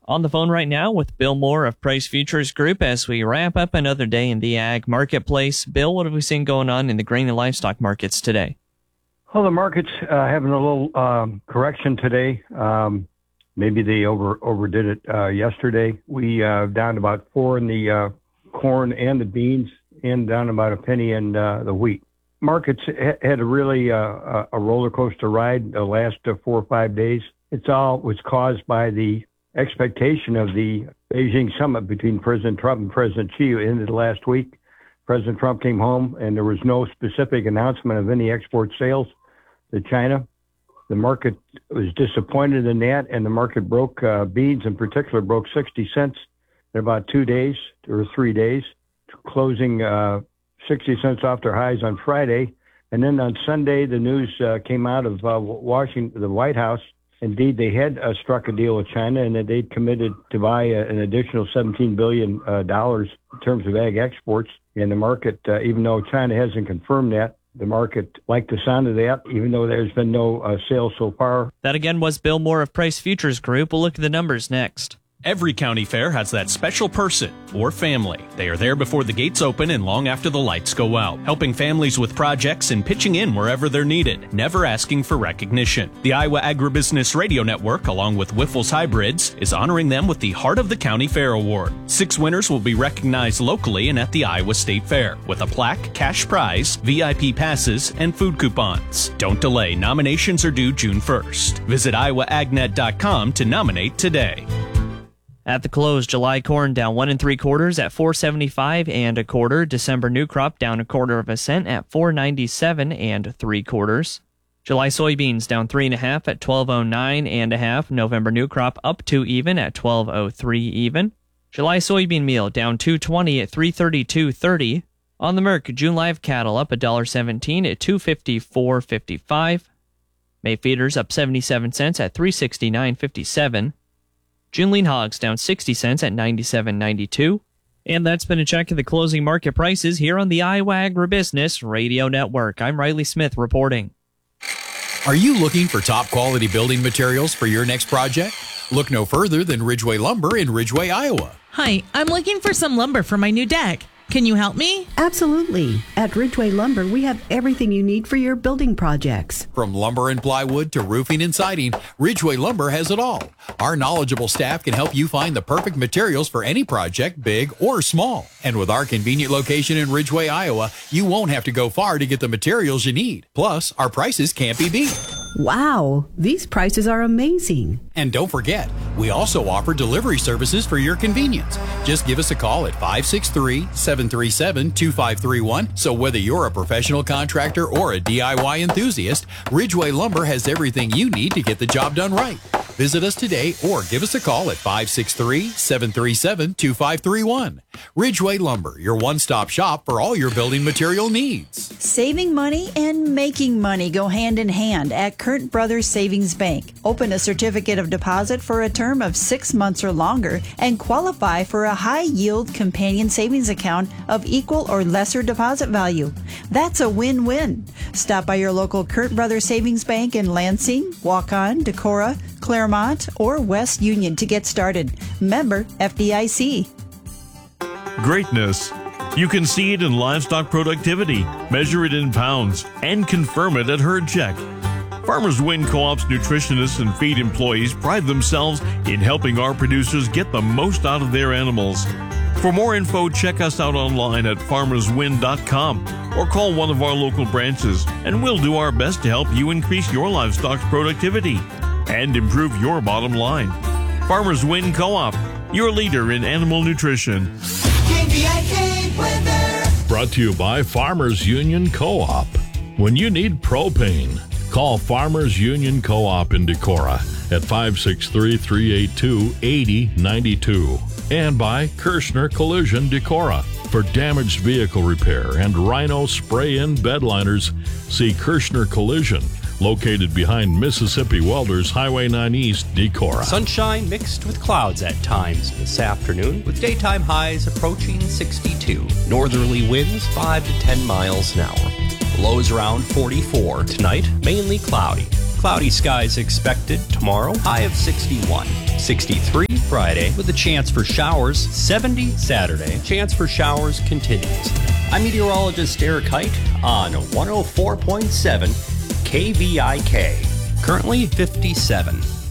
On the phone right now with Bill Moore of Price Futures Group as we wrap up another day in the ag marketplace. Bill, what have we seen going on in the grain and livestock markets today? Well, the market's having a little correction today. Maybe they overdid it yesterday. We down about 4 in the corn and the beans, and down about a penny in the wheat. Markets had a really a roller coaster ride the last 4 or 5 days. It's all was caused by the expectation of the Beijing summit between President Trump and President Xi ended last week. President Trump came home and there was no specific announcement of any export sales to China. The market was disappointed in that, and the market broke, beans in particular broke 60 cents in about 2 days or 3 days, closing 60 cents off their highs on Friday. And then on Sunday, the news came out of Washington, the White House. Indeed, they had struck a deal with China, and that they'd committed to buy an additional $17 billion in terms of ag exports. And the market, even though China hasn't confirmed that, the market liked the sound of that, even though there's been no sales so far. That again was Bill Moore of Price Futures Group. We'll look at the numbers next. Every county fair has that special person or family. They are there before the gates open and long after the lights go out, helping families with projects and pitching in wherever they're needed, never asking for recognition. The Iowa Agribusiness Radio Network, along with Wyffels Hybrids, is honoring them with the Heart of the County Fair Award. 6 winners will be recognized locally and at the Iowa State Fair, with a plaque, cash prize, VIP passes, and food coupons. Don't delay. Nominations are due June 1st. Visit iowaagnet.com to nominate today. At the close, July corn down 1 3/4 at $4.75 1/4. December new crop down 1/4 cent at $4.97 3/4. July soybeans down 3 1/2 at $12.09 1/2. November new crop up 2 even at $12.03 even. July soybean meal down 2.20 at $3.32.30. On the Merc, June live cattle up $1.17 at $2.54.55. May feeders up 77 cents at $3.69.57. June lean hogs down 60 cents at $97.92. And that's been a check of the closing market prices here on the Iowa Agribusiness Radio Network. I'm Riley Smith reporting. Are you looking for top quality building materials for your next project? Look no further than Ridgeway Lumber in Ridgeway, Iowa. Hi, I'm looking for some lumber for my new deck. Can you help me? Absolutely. At Ridgeway Lumber, we have everything you need for your building projects. From lumber and plywood to roofing and siding, Ridgeway Lumber has it all. Our knowledgeable staff can help you find the perfect materials for any project, big or small. And with our convenient location in Ridgeway, Iowa, you won't have to go far to get the materials you need. Plus, our prices can't be beat. Wow, these prices are amazing. And don't forget, we also offer delivery services for your convenience. Just give us a call at 563-737-2531. So whether you're a professional contractor or a DIY enthusiast, Ridgeway Lumber has everything you need to get the job done right. Visit us today or give us a call at 563-737-2531. Ridgeway Lumber, your one-stop shop for all your building material needs. Saving money and making money go hand in hand at Kurt Brothers Savings Bank. Open a certificate of deposit for a term of 6 months or longer and qualify for a high-yield companion savings account of equal or lesser deposit value. That's a win-win. Stop by your local Kurt Brothers Savings Bank in Lansing, Waukon, Decorah, Claremont, or West Union to get started. Member FDIC. Greatness. You can see it in livestock productivity, measure it in pounds, and confirm it at herd check. Farmers Win Co-op's nutritionists and feed employees pride themselves in helping our producers get the most out of their animals. For more info, check us out online at farmerswin.com or call one of our local branches, and we'll do our best to help you increase your livestock's productivity and improve your bottom line. Farmers Win Co-op, your leader in animal nutrition. Brought to you by Farmers Union Co-op. When you need propane, call Farmers Union Co-op in Decorah at 563-382-8092. And by Kirschner Collision Decorah. For damaged vehicle repair and Rhino spray-in bed liners, see Kirschner Collision, located behind Mississippi Welders Highway 9 East, Decorah. Sunshine mixed with clouds at times this afternoon, with daytime highs approaching 62. Northerly winds 5 to 10 miles an hour. Lows around 44. Tonight, mainly cloudy. Cloudy skies expected tomorrow, high of 61. 63 Friday with a chance for showers. 70 Saturday. Chance for showers continues. I'm meteorologist Eric Height on 104.7 KVIK. Currently 57.